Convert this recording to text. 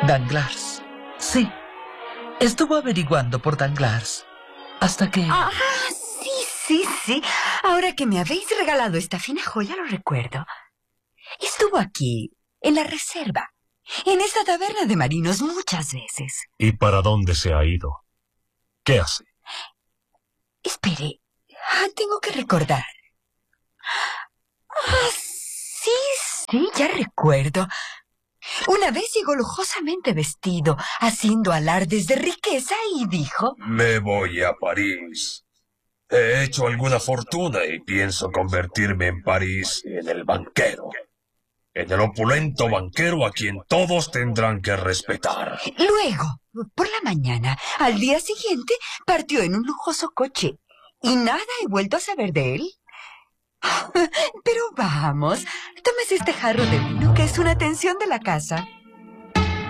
Danglars. Sí, estuvo averiguando por Danglars. Hasta que... Ah, sí. Ahora que me habéis regalado esta fina joya, lo recuerdo. Estuvo aquí, en la reserva, en esta taberna de marinos muchas veces. ¿Y para dónde se ha ido? ¿Qué hace? Espere, tengo que recordar. Sí, ya recuerdo. Una vez llegó lujosamente vestido, haciendo alardes de riqueza, y dijo: Me voy a París. He hecho alguna fortuna y pienso convertirme en París en el banquero. En el opulento banquero a quien todos tendrán que respetar. Luego, por la mañana, al día siguiente, partió en un lujoso coche. Y nada he vuelto a saber de él. Pero vamos, tómese este jarro de vino, que es una atención de la casa.